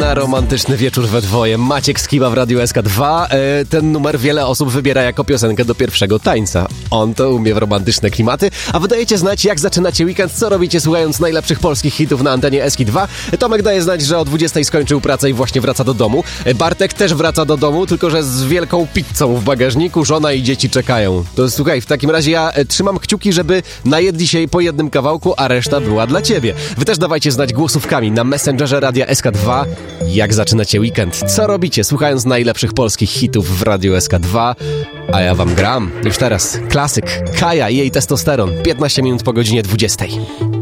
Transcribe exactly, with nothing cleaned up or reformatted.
na romantyczny wieczór we dwoje. Maciek Skiba w Radiu S K dwa. E, ten numer wiele osób wybiera jako piosenkę do pierwszego tańca. On to umie w romantyczne klimaty. A wy dajecie znać, jak zaczynacie weekend, co robicie słuchając najlepszych polskich hitów na antenie S K dwa. Tomek daje znać, że o dwudziestej skończył pracę i właśnie wraca do domu. Bartek też wraca do domu, tylko że z wielką pizzą w bagażniku. Żona i dzieci czekają. To słuchaj, w takim razie ja e, trzymam kciuki, żeby najedli się po jednym kawałku, a reszta była dla ciebie. Wy też dawajcie znać głosówkami na Messengerze Radia S K dwa. Jak zaczynacie weekend? Co robicie słuchając najlepszych polskich hitów w Radiu S K dwa? A ja wam gram. Już teraz klasyk Kaja i jej testosteron. piętnaście minut po godzinie dwudziestej.